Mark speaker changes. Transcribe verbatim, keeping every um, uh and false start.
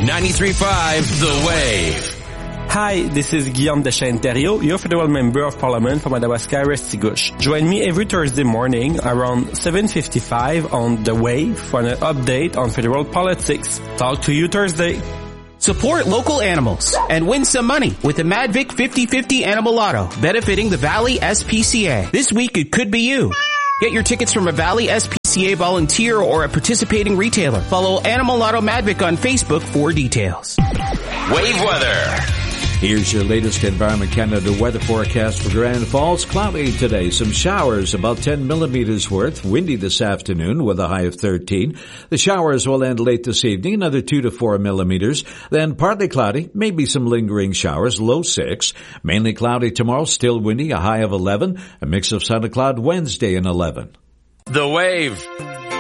Speaker 1: ninety-three point five The Wave.
Speaker 2: Hi, this is Guillaume Deschênes-Thériault, your federal member of parliament for Madawaska-Restigouche. Join me every Thursday morning around seven fifty-five on The Wave for an update on federal politics. Talk to you Thursday.
Speaker 3: Support local animals and win some money with the Madvic fifty fifty Animal Lotto, benefiting the Valley S P C A. This week it could be you. Get your tickets from a Valley S P C A volunteer or a participating retailer. Follow Animal Lotto Madvic on Facebook for details.
Speaker 1: Wave weather.
Speaker 4: Here's your latest Environment Canada weather forecast for Grand Falls. Cloudy today. Some showers, about ten millimeters worth. Windy this afternoon with a high of thirteen. The showers will end late this evening, another two to four millimeters. Then partly cloudy, maybe some lingering showers, low six. Mainly cloudy tomorrow, still windy, a high of eleven. A mix of sun and cloud Wednesday and eleven.
Speaker 1: The Wave.